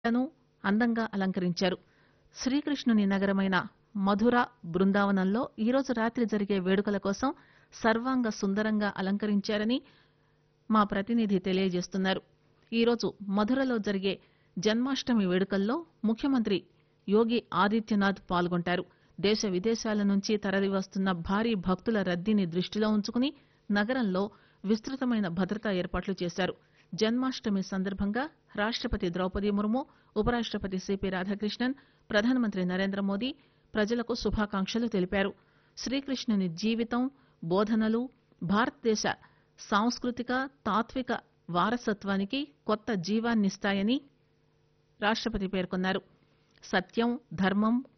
లను అందంగా అలంకరించారు. శ్రీకృష్ణుని నగరమైన మధుర బృందావనంలో ఈరోజు రాత్రి జరిగే వేడుకల కోసం సర్వాంగ సుందరంగా అలంకరించారని మా ప్రతినిధి తెలియజేస్తున్నారు. ఈరోజు మధురలో జరిగే జన్మాష్టమి వేడుకల్లో ముఖ్యమంత్రి యోగి ఆదిత్యనాథ్ పాల్గొంటారు. దేశ విదేశాల నుంచి తరలివస్తున్న భారీ భక్తుల రద్దీని దృష్టిలో ఉంచుకుని నగరంలో విస్తృతమైన భద్రతా ఏర్పాట్లు చేశారు. జన్మాష్టమి సందర్భంగా రాష్టపతి ద్రౌపది ముర్ము, ఉపరాష్టపతి సిపి రాధాకృష్ణన్, ప్రధానమంత్రి నరేంద్ర మోదీ ప్రజలకు శుభాకాంక్షలు తెలిపారు. శ్రీకృష్ణుని జీవితం, బోధనలు భారతదేశ సాంస్కృతిక, తాత్విక వారసత్వానికి కొత్త జీవాన్నిస్తాయని రాష్టపతి పేర్కొన్నారు. సత్యం, ధర్మం,